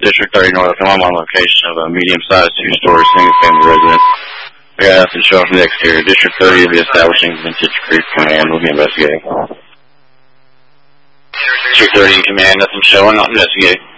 District 30 North, I'm on location of a medium-sized two-story single-family residence. We got nothing showing from the exterior. District 30 will be establishing Vintage Creek Command. We'll be investigating. District 30 in command, nothing showing, not investigating.